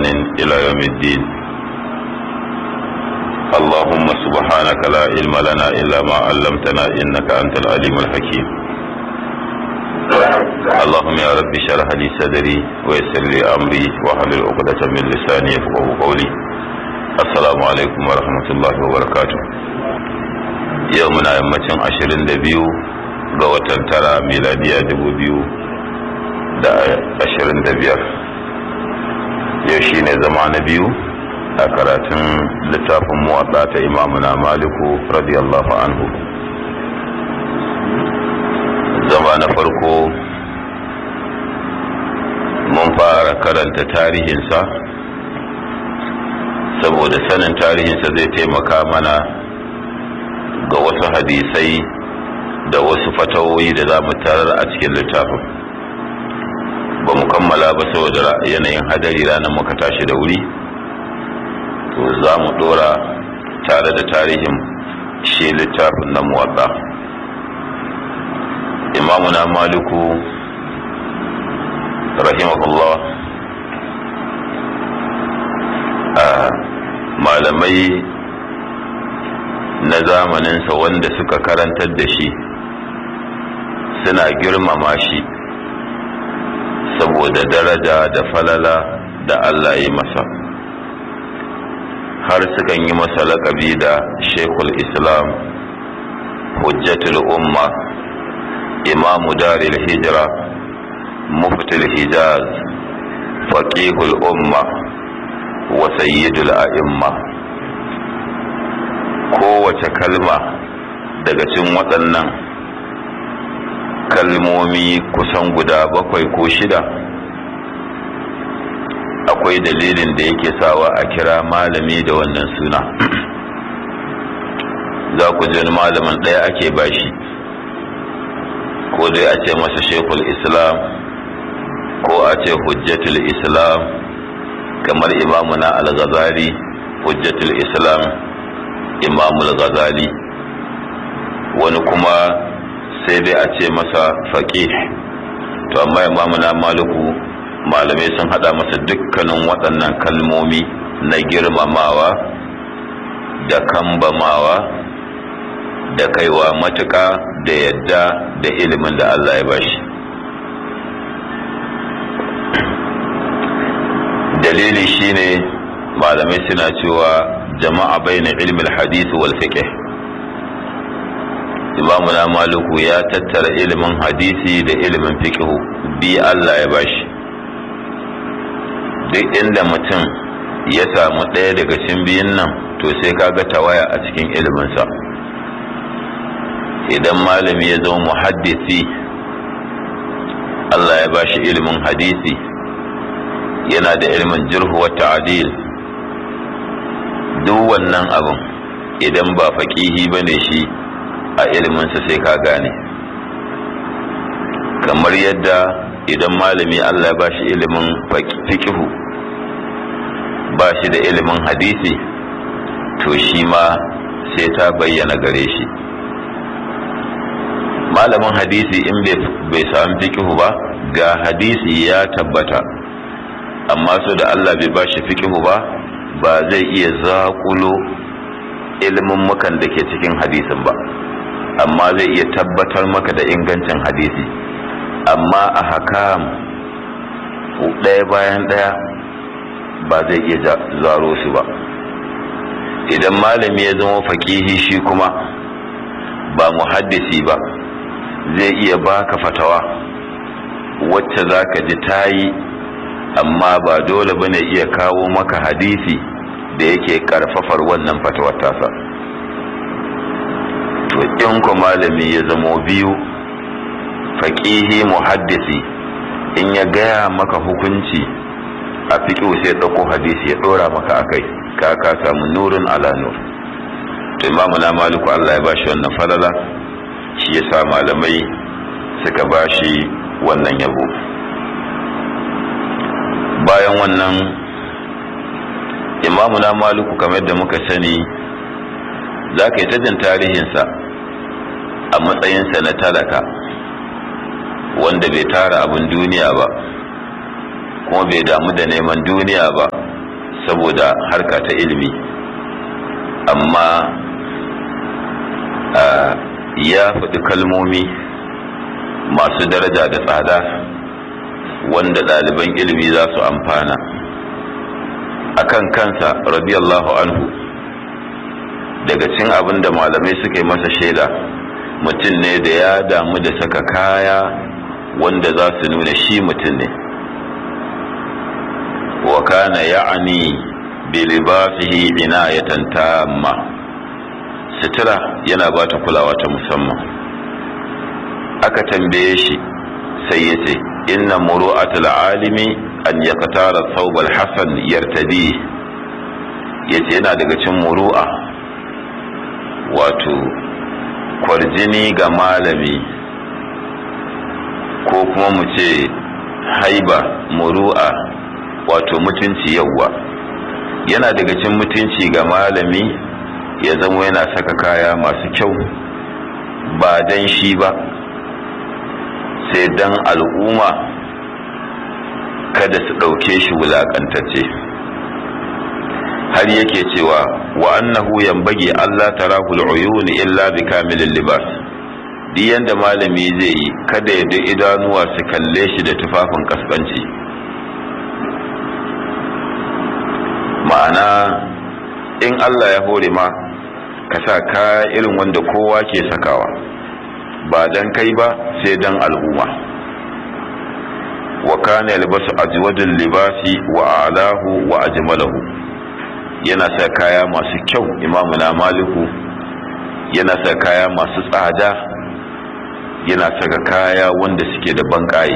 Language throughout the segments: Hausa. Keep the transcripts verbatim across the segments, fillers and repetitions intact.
بإحسان إلى يوم الدين. اللهم سبحانك لا علم لنا إلا ما علمتنا إنك أنت العليم الحكيم. اللهم يا رب اشرح لي صدري ويسر لي أمري واحلل عقدة من لساني يفقهوا قولي. السلام عليكم ورحمة الله وبركاته. يومنا يمتن عشرين دبيو ga watan tara miladiya dubu biyu da ashirin da biyar. Yau shi ne zama na biyu a karatun littafin muwaɗa ta imamuna maliku radiyallahu anhu. Zama na farko mun fara karanta tarihinsa, saboda sanin tarihinsa zai taimaka mana ga wasu hadisai da wasu fatawoyi da za mu tarar a cikin littafin. Ba mu kammala ba saboda yanayin hadari ranar muka tashi da wuri, to za mu dora tare da tarihin shi littafin na muwaɗa. Imamuna maliku rahimahullah a malamai na zamaninsa wanda suka karantar da shi suna girmama shi saboda daraja da falala da Allah ya masa, har sukan yi masa laƙabi da Sheikhul Islam, Hujjatul Umma, Imamu Daril Hijra, Muftil Hijaz, Faqihul Umma wa Sayyidul A'imma. Kowace kalma daga cikin waɗannan kalmomi kusan guda bakwai ko shida akwai dalilin da yake sawa a kira malami da wannan suna. Za ku ji malamin ɗaya ake bashi, ko dai a ce masa Sheikhul Islam ko a ce Hujjatul Islam, kamar imamuna Al-Ghazali, Hujjatul Islam Imamul Ghazali. Wani kuma sai dai a ce masa faqih. To amma imamuna maliku malamai sun hada masa dukkanin waɗannan kalmomi na girmamawa da kambamawa da kaiwa matuƙa da yadda da ilimin da Allah ya bashi. Dalili shine malamai suna cewa jama'a baina ilmin hadisi wal fiqh. Imamuna maliku ya tattara ilimin hadisi da ilimin fiqh bi Allah ya bashi. Duk inda mutum ya samu ɗaya daga cikin biyun nan to sai kaga tawaya a cikin iliminsa. Idan malami ya zama muhaddisi, Allah ya bashi ilimin hadisi, yana da ilimin jarh wa ta'dil, duk wannan abin idan ba faqihi bane shi a iliminsa sai ka gane. Kamar yadda idan malami Allah ya bashi ilimin fiqhu ba shi da ilimin hadisi, to shi ma sai ta bayyana gare shi. Malamin hadisi in bai samu fiqhu ba, ga hadisi ya tabbata, amma so da Allah bai bashi fiqhu ba, ba zai iya zaƙulo ilimin mukan da ke cikin hadisin ba, amma zai iya tabbatar maka da ingancin hadisi. Amma a hakam ɗaya bayan ɗaya ba zai iya zaro su ba. Idan malami ya zama faƙihi shi kuma ba muhaddisi ba, zai iya baka fatawa wacce za ka ji ta yi, amma ba dole bane iya kawo maka hadisi da yake karfafar wannan fatawar tasa. To in ko malami ya zamo biyu, faqihi muhaddisi, in ya gaya maka hukunci a fiqh sai dauko hadisi ya dora maka akai, ka ka samu nurun ala nur. To imamu na maliku Allah ya bashi wannan falala, shi yasa malamai suka bashi wannan yabo. Bayan wannan, imamuna maliku kamar da muka sani, za ka yi ta jin tarihinsa a matsayinsa na talaka wanda bai tara abin duniya ba, kuma bai damu da neman duniya ba, saboda harka ta ilimi, amma ya faɗi kalmomi masu daraja da tsada wanda ɗaliban ilimi za su amfana. Akan kansa radiyallahu anhu, daga cin abin da malamai suka yi masa shaida, mutum ne da ya damu da saka kaya wanda za su nuna shi mutum ne. wa kana ya'ani bi libasihi inayatan tamma, sutura yana ba ta kulawa ta musamman. Aka tambaye shi sai ya ce, inna muru'atul alimi an yaqtara thawb al-hasan yartadi, yace yana daga cikin muru'a, wato kwarjini ga malami, ko kuma mu ce haiba, muru'a wato mutunci. Yawwa, yana daga cikin mutunci ga malami ya zama yana saka kaya masu kyau, ba dan shi ba sai dan al'umma kada su ɗauke shi wulaƙantacce. Har yake cewa wa annahu yanbaghi Allah tarahu al-uyun illa bi kamilil libas, duk yanda malami zai yi kada ya da idanuwa su kalle shi da tufafin kaskanci. Ma'ana in Allah ya hore ma ka sa kaya irin wanda kowa ke sakawa, ba dan kai ba sai dan al'umma. wa kana yalbasu ajwadul libasi wa a'lahu wa ajmalahu, yana sa kaya masu kyau. Imamu na Maliku yana sa kaya masu tsada, yana saka kaya wanda suke da banƙaye.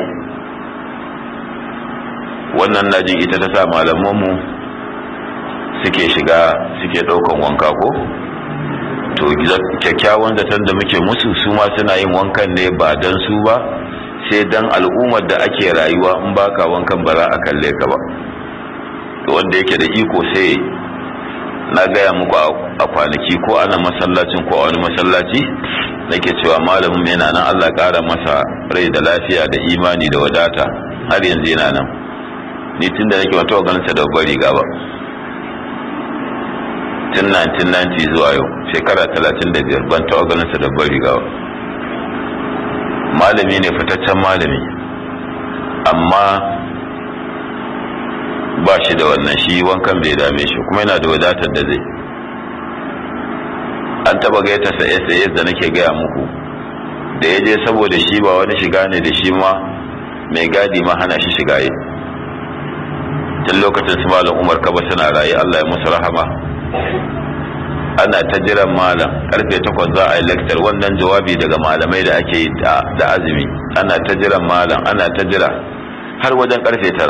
Wannan najin ita ta sa malamanmu suke shiga suke ɗaukan wanka ko? To kyakkyawan zaton da muke musu, su ma suna yin wankan ne ba dan su ba sai dan al'ummar da ake rayuwa. In baka wankan ba za a kalle ka ba. To wanda yake da iko sai, na gaya muku a kwanaki ko ana masallacin ko a wani masallaci nake cewa malamin mai yana nan, Allah ƙara masa rai da lafiya da imani da wadata, har yanzu yana nan. Ni tun da nake wata ganin sa da bari gaba, tun nineteen ninety zuwa yau, shekara talatin da biyar ban taɓa ganin sa da bari gaba. Malami ne, fitaccen malami, amma ba shi da wannan, shi wankan bai dame shi, kuma yana da wadatar da zai. An taba gaita sa S A S da nake gaya muku, da ya je saboda shi ba wani shiga ne da shi ma mai gadi ma hana shi shiga yi. Tun lokacin su malam Umar Kaba suna raye, Allah ya musu rahama, ana ta jiran malam karfe takwas za a yi lecture. Wannan jawabi daga malamai da ake yi da azumi, ana ta jiran malam, ana ta jira har wajen karfe tara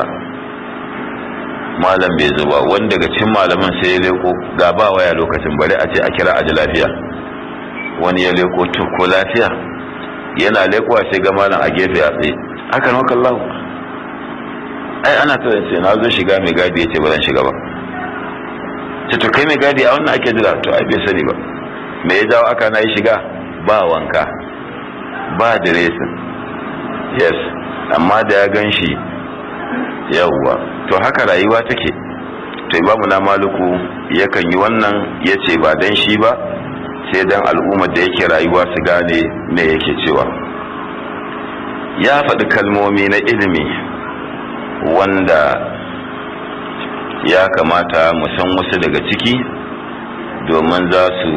malam bai zuba. Wani daga cikin malaman sai ya leko, ga ba waya lokacin, bari a ce a kira aji lafiya. Wani ya leko, to ko lafiya? Yana lekowa sai ga malam a gefe a tsaye. Haka nan kallahu, ai ana ta sai na zo shiga, mai gadi ya ce ba zan shiga ba. ce to kai mai gadi a wannan ake jira? To ai bai sani ba. Me ya jawo aka na yi shiga? Ba wanka, ba diresin. Yes, amma da ya gan shi, yawwa. To haka rayuwa take. To Imamu na Maliku yakan yi wannan, ya ce ba dan shi ba sai dan al'ummar da yake rayuwa su gane me yake cewa. Ya faɗi kalmomi na ilimi wanda ya kamata mu san wasu daga ciki domin za su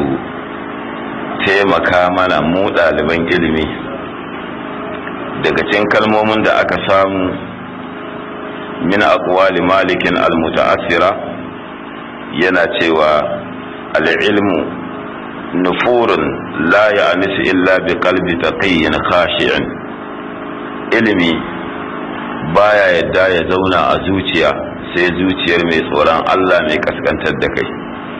taimaka mana mu ɗaliban ilimi. Daga cikin kalmomin da aka samu min aqwali malikin al-muta'assira, yana cewa al-ilmu nufurun la ya'nisu illa bi qalbi taqiyyin khashi'in. Ilimi baya yadda ya zauna a zuciya sai zuciyar mai tsoron Allah mai kaskantar da kai.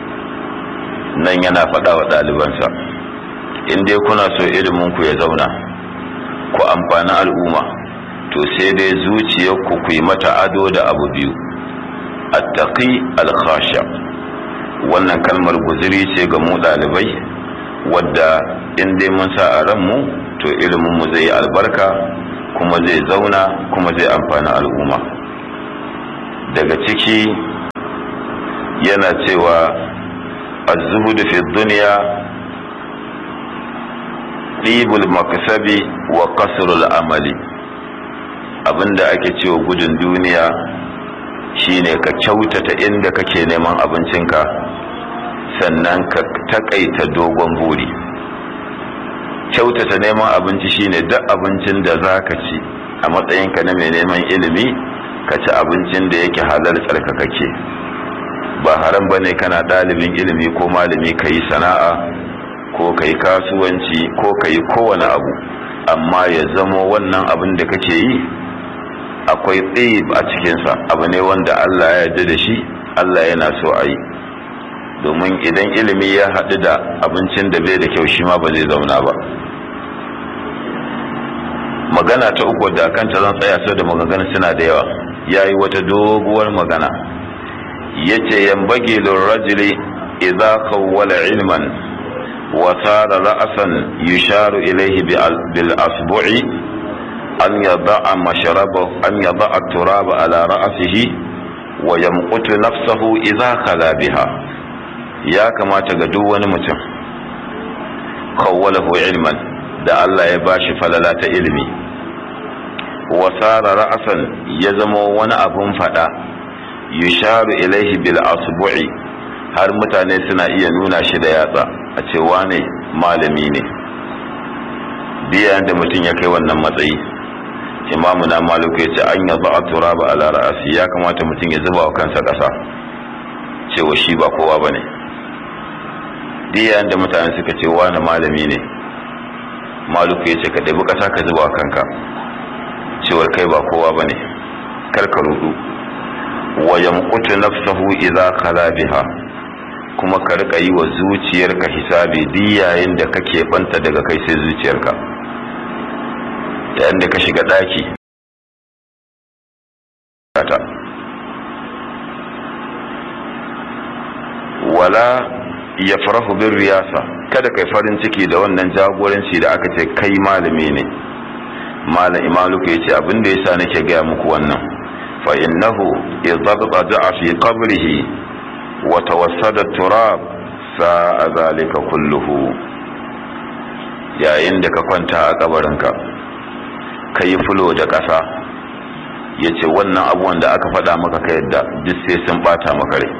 Nan yana faɗa wa ɗalibansa, in dai kuna so iliminku ya zauna ku amfani al'umma, to sai dai zuciyarku ku yi mata ado da abu biyu, attaqi al-khasha. Wannan kalmar guzuri ce ga mu ɗalibai, wadda in dai mun sa a ranmu to iliminmu zai yi albarka, kuma zai zauna, kuma zai amfani al'umma. Daga ciki yana cewa az-zuhdu fi dunya ɗibul maksabi wa qasrul amali. Abinda ake cewa gudun duniya shine ka kyautata inda kake neman abincinka, sannan ka takaita dogon buri. Kyautata neman abinci shine duk abincin da zaka ci a matsayinka na mai neman ilimi, ka ci abincin da yake halal tsarkakake. Ba haram bane kana ɗalibin ilimi ko malami ka yi sana'a ko ka yi kasuwanci ko ka yi kowane abu, amma ya zamo wannan abin da kake yi akwai tsib a cikinsa, abu ne wanda Allah ya yarda da shi, Allah yana so a yi. Domin idan ilimi ya haɗu da abincin da bai da kyau, shi ma ba zai zauna ba. Magana ta uku da kanta zan tsaya sau da magana suna da yawa. Ya yi wata doguwar magana, ya ce yambage lirrajili idza kawwala ilman wa sara ra'asan yusharu ilaihi bil asbu'i an yada'a masharabahu an yada'a turaba ala ra'sihi wa yamqutu nafsahu idza khala biha. Ya kamata ga duk wani mutum kawwalahu ilman da Allah ya bashi falala ta ilimi, wa sara ra'asan ya zama wani abun fada yusharu ilaihi bil asbu'i, har mutane suna iya nuna shi da yatsa a ce wane malami ne. Biyan da mutum ya kai wannan matsayi, imamu na Maliku ya ce an yaba a turaba ala ra'asi, ya kamata mutum ya zuba wa kansa ƙasa cewa shi ba kowa ba ne. Biyan da mutane suka ce wane malami ne, Maliku ya ce ka ɗabi ƙasa ka zuba wa kanka cewar kai ba kowa ba ne, kar ka rudu. Wa yamqutu nafsahu idza khala biha, kuma ka rika yi wa zuciyarka hisabi duk yayin da kake banta daga kai sai zuciyarka. Yayin da ka shiga daki wala yafrahu bir riyasa, kada kai farin ciki da wannan jagoranci da aka ce kai malami ne. Malam Imaluku ya ce abin da yasa nake gaya muku wannan, fa innahu idza da'a fi qabrihi wa tawassada turab sa'a zalika kulluhu. Yayin da ka kwanta a kabarinka ka yi fulo da ƙasa, ya ce wannan abubuwan da aka faɗa maka ka yadda duk sai sun ɓata maka rai.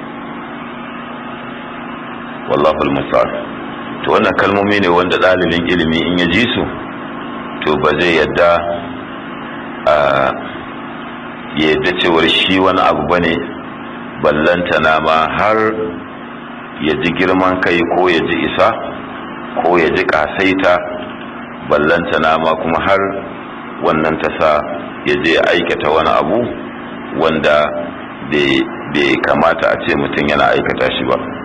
Wallahul musta'an. To wannan kalmomi ne wanda ɗalibin ilimi in ya ji su to ba zai yadda a ya yadda cewar shi wani abu bane, ballantana ma har ya ji girman kai ko ya ji isa ko ya ji kasaita, ballantana ma kuma har wannan ta sa ya je aikata wani abu wanda bai kamata a ce mutum yana aikata shi ba.